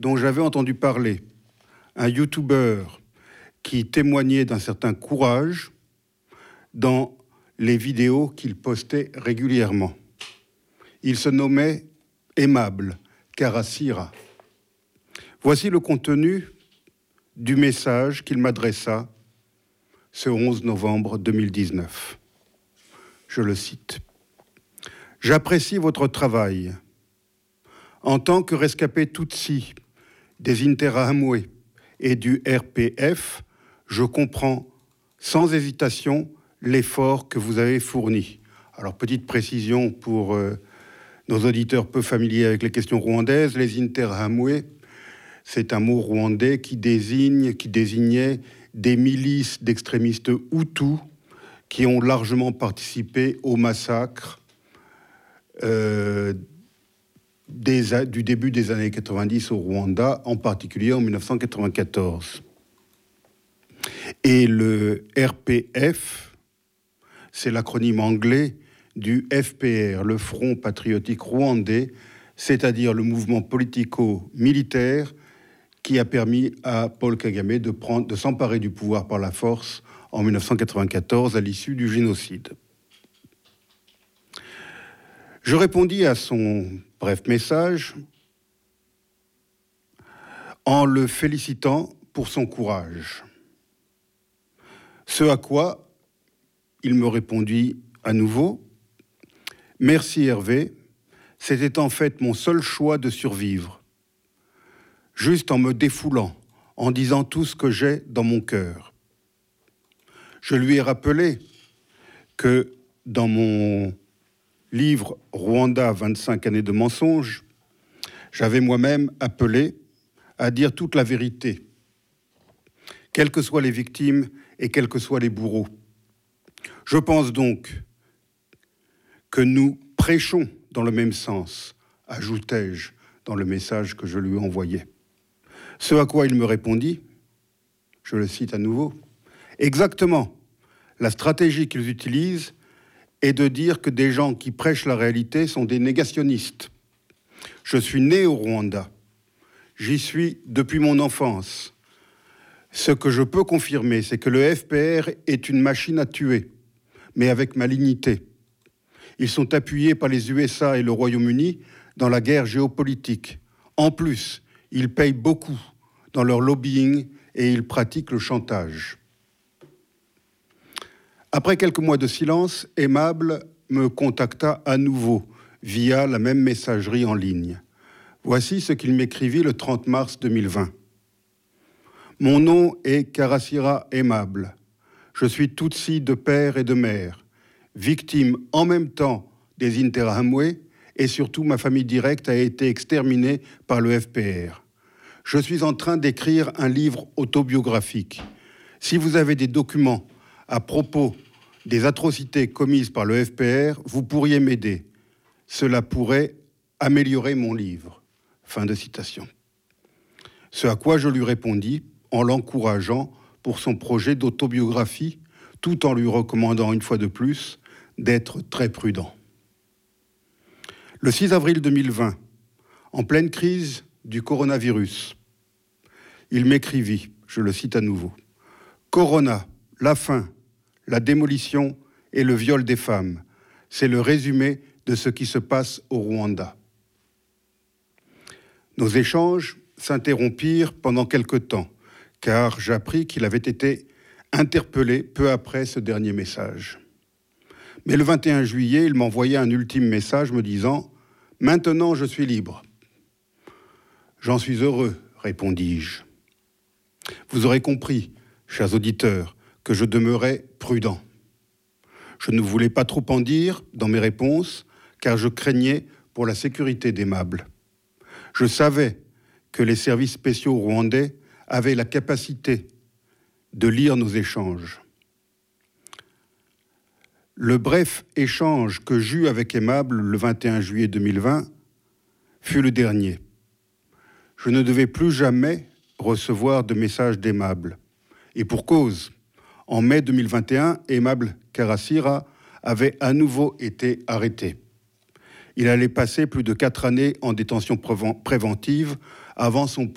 dont j'avais entendu parler, un youtubeur qui témoignait d'un certain courage dans les vidéos qu'il postait régulièrement. Il se nommait Aimable Karasira. Voici le contenu du message qu'il m'adressa ce 11 novembre 2019. Je le cite. « J'apprécie votre travail. En tant que rescapé Tutsi des Interahamwe et du RPF, je comprends sans hésitation l'effort que vous avez fourni. » Alors, petite précision pour nos auditeurs peu familiers avec les questions rwandaises, les Interahamwe, c'est un mot rwandais qui désignait des milices d'extrémistes hutus qui ont largement participé au massacre du début des années 90 au Rwanda, en particulier en 1994. Et le RPF, c'est l'acronyme anglais du FPR, le Front patriotique rwandais, c'est-à-dire le mouvement politico-militaire qui a permis à Paul Kagame de s'emparer du pouvoir par la force en 1994 à l'issue du génocide. Je répondis à son bref message en le félicitant pour son courage. Ce à quoi il me répondit à nouveau « Merci Hervé, c'était en fait mon seul choix de survivre. Juste en me défoulant, en disant tout ce que j'ai dans mon cœur. » Je lui ai rappelé que dans mon livre « Rwanda, 25 années de mensonges », j'avais moi-même appelé à dire toute la vérité, quelles que soient les victimes et quels que soient les bourreaux. Je pense donc que nous prêchons dans le même sens, ajoutai-je dans le message que je lui envoyais. Ce à quoi il me répondit, je le cite à nouveau, « Exactement, la stratégie qu'ils utilisent est de dire que des gens qui prêchent la réalité sont des négationnistes. Je suis né au Rwanda, j'y suis depuis mon enfance. Ce que je peux confirmer, c'est que le FPR est une machine à tuer, mais avec malignité. Ils sont appuyés par les USA et le Royaume-Uni dans la guerre géopolitique. En plus, ils payent beaucoup dans leur lobbying et ils pratiquent le chantage. » Après quelques mois de silence, Aimable me contacta à nouveau via la même messagerie en ligne. Voici ce qu'il m'écrivit le 30 mars 2020. « Mon nom est Karasira Aimable. Je suis Tutsi de père et de mère, victime en même temps des Interahamwe et surtout ma famille directe a été exterminée par le FPR. Je suis en train d'écrire un livre autobiographique. Si vous avez des documents à propos des atrocités commises par le FPR, vous pourriez m'aider. Cela pourrait améliorer mon livre. » Fin de citation. Ce à quoi je lui répondis en l'encourageant pour son projet d'autobiographie, tout en lui recommandant une fois de plus d'être très prudent. Le 6 avril 2020, en pleine crise du coronavirus, il m'écrivit, je le cite à nouveau, « Corona, la faim, la démolition et le viol des femmes, c'est le résumé de ce qui se passe au Rwanda. » Nos échanges s'interrompirent pendant quelque temps, car j'appris qu'il avait été interpellé peu après ce dernier message. Mais le 21 juillet, il m'envoyait un ultime message me disant « Maintenant, je suis libre. » « J'en suis heureux, répondis-je. Vous aurez compris, chers auditeurs, que je demeurais prudent. Je ne voulais pas trop en dire dans mes réponses, car je craignais pour la sécurité d'Aimable. Je savais que les services spéciaux rwandais avaient la capacité de lire nos échanges. Le bref échange que j'eus avec Aimable le 21 juillet 2020 fut le dernier. Je ne devais plus jamais recevoir de messages d'Aimable. Et pour cause, en mai 2021, Aimable Karasira avait à nouveau été arrêté. Il allait passer plus de 4 années en détention préventive avant son